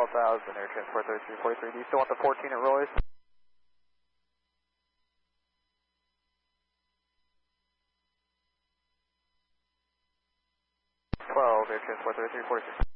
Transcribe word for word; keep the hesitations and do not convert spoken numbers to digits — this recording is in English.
thousand, Air Transport thirty-three forty-three. Do you still want the fourteen at Royce? twelve, Air Transport thirty-three forty-three.